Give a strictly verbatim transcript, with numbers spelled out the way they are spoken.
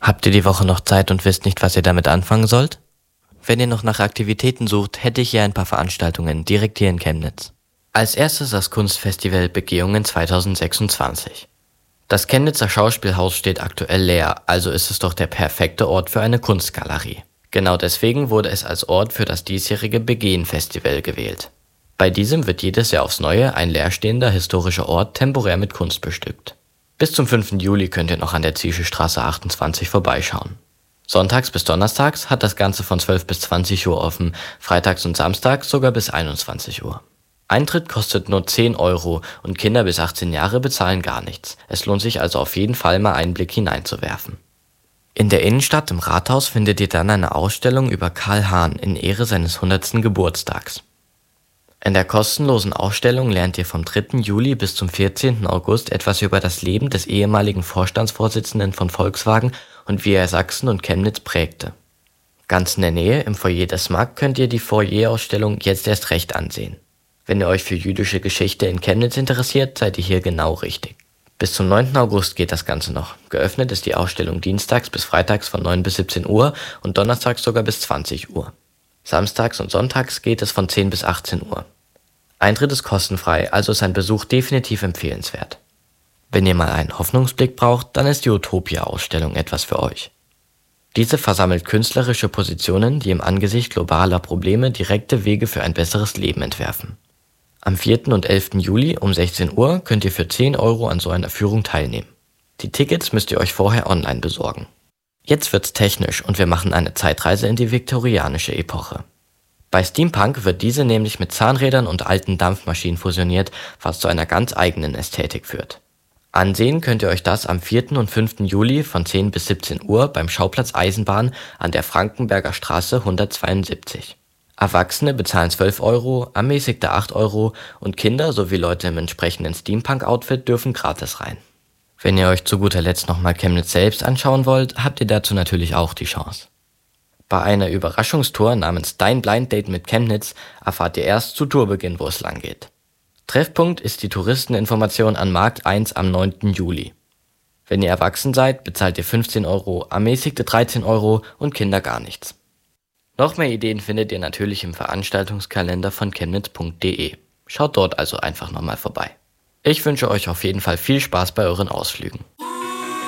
Habt ihr die Woche noch Zeit und wisst nicht, was ihr damit anfangen sollt? Wenn ihr noch nach Aktivitäten sucht, hätte ich hier ein paar Veranstaltungen direkt hier in Chemnitz. Als erstes das Kunstfestival Begehungen zweitausendsechsundzwanzig. Das Chemnitzer Schauspielhaus steht aktuell leer, also ist es doch der perfekte Ort für eine Kunstgalerie. Genau deswegen wurde es als Ort für das diesjährige Begehen-Festival gewählt. Bei diesem wird jedes Jahr aufs Neue ein leerstehender historischer Ort temporär mit Kunst bestückt. Bis zum fünften Juli könnt ihr noch an der Ziesche Straße achtundzwanzig vorbeischauen. Sonntags bis donnerstags hat das Ganze von zwölf bis zwanzig Uhr offen, freitags und samstags sogar bis einundzwanzig Uhr. Eintritt kostet nur zehn Euro und Kinder bis achtzehn Jahre bezahlen gar nichts. Es lohnt sich also auf jeden Fall mal einen Blick hineinzuwerfen. In der Innenstadt im Rathaus findet ihr dann eine Ausstellung über Karl Hahn in Ehre seines hundertsten Geburtstags. In der kostenlosen Ausstellung lernt ihr vom dritten Juli bis zum vierzehnten August etwas über das Leben des ehemaligen Vorstandsvorsitzenden von Volkswagen und wie er Sachsen und Chemnitz prägte. Ganz in der Nähe, im Foyer des M A G, könnt ihr die Foyerausstellung jetzt erst recht ansehen. Wenn ihr euch für jüdische Geschichte in Chemnitz interessiert, seid ihr hier genau richtig. Bis zum neunten August geht das Ganze noch. Geöffnet ist die Ausstellung dienstags bis freitags von neun bis siebzehn Uhr und donnerstags sogar bis zwanzig Uhr. Samstags und sonntags geht es von zehn bis achtzehn Uhr. Eintritt ist kostenfrei, also ist ein Besuch definitiv empfehlenswert. Wenn ihr mal einen Hoffnungsblick braucht, dann ist die Utopia-Ausstellung etwas für euch. Diese versammelt künstlerische Positionen, die im Angesicht globaler Probleme direkte Wege für ein besseres Leben entwerfen. Am vierten und elften Juli um sechzehn Uhr könnt ihr für zehn Euro an so einer Führung teilnehmen. Die Tickets müsst ihr euch vorher online besorgen. Jetzt wird's technisch und wir machen eine Zeitreise in die viktorianische Epoche. Bei Steampunk wird diese nämlich mit Zahnrädern und alten Dampfmaschinen fusioniert, was zu einer ganz eigenen Ästhetik führt. Ansehen könnt ihr euch das am vierten und fünften Juli von zehn bis siebzehn Uhr beim Schauplatz Eisenbahn an der Frankenberger Straße hundertzweiundsiebzig. Erwachsene bezahlen zwölf Euro, ermäßigte acht Euro und Kinder sowie Leute im entsprechenden Steampunk-Outfit dürfen gratis rein. Wenn ihr euch zu guter Letzt nochmal Chemnitz selbst anschauen wollt, habt ihr dazu natürlich auch die Chance. Bei einer Überraschungstour namens Dein Blind Date mit Chemnitz erfahrt ihr erst zu Tourbeginn, wo es lang geht. Treffpunkt ist die Touristeninformation an Markt eins am neunten Juli. Wenn ihr erwachsen seid, bezahlt ihr fünfzehn Euro, ermäßigte dreizehn Euro und Kinder gar nichts. Noch mehr Ideen findet ihr natürlich im Veranstaltungskalender von chemnitz punkt de. Schaut dort also einfach nochmal vorbei. Ich wünsche euch auf jeden Fall viel Spaß bei euren Ausflügen.